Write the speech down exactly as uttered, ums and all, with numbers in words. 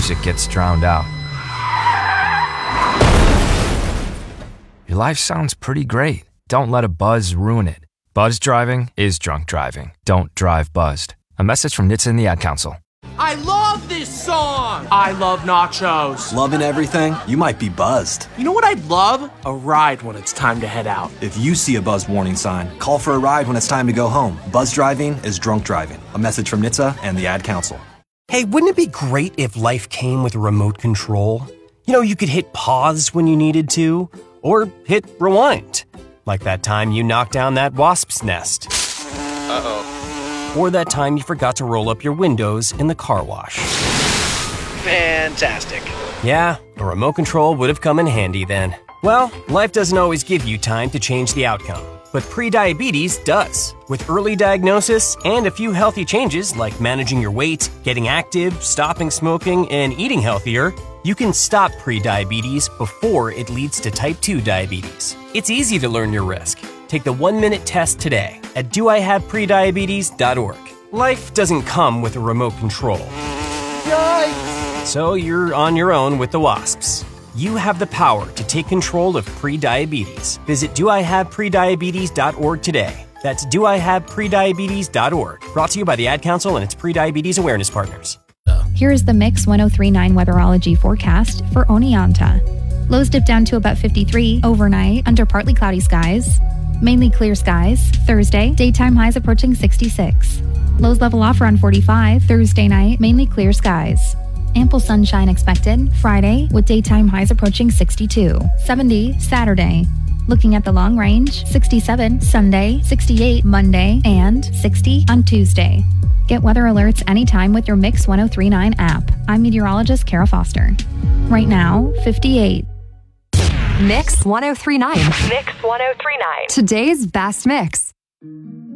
music gets drowned out. Your life sounds pretty great. Don't let a buzz ruin it. Buzz driving is drunk driving. Don't drive buzzed. A message from N H T S A and the Ad Council. I love this song! I love nachos. Loving everything? You might be buzzed. You know what I'd love? A ride when it's time to head out. If you see a buzz warning sign, call for a ride when it's time to go home. Buzz driving is drunk driving. A message from N H T S A and the Ad Council. Hey, wouldn't it be great if life came with a remote control? You know, you could hit pause when you needed to, or hit rewind. Like that time you knocked down that wasp's nest. Uh-oh. Or that time you forgot to roll up your windows in the car wash. Fantastic. Yeah, a remote control would have come in handy then. Well, life doesn't always give you time to change the outcome, but prediabetes does. With early diagnosis and a few healthy changes like managing your weight, getting active, stopping smoking, and eating healthier, you can stop prediabetes before it leads to type two diabetes. It's easy to learn your risk. Take the one-minute test today at do I have prediabetes dot org. Life doesn't come with a remote control. Yikes! So you're on your own with the wasps. You have the power to take control of prediabetes. Visit do I have prediabetes dot org today. That's do I have prediabetes dot org. Brought to you by the Ad Council and its prediabetes awareness partners. Here is the Mix ten thirty-nine weatherology forecast for Oneonta. Lows dip down to about fifty-three overnight under partly cloudy skies. Mainly clear skies. Thursday, daytime highs approaching sixty-six. Lows level off around forty-five. Thursday night, mainly clear skies. Ample sunshine expected Friday with daytime highs approaching sixty-two. seventy Saturday. Looking at the long range, sixty-seven Sunday, sixty-eight Monday, and sixty on Tuesday. Get weather alerts anytime with your Mix ten thirty-nine app. I'm meteorologist Kara Foster. Right now, fifty-eight. Mix ten thirty-nine. Mix ten thirty-nine. Today's best mix.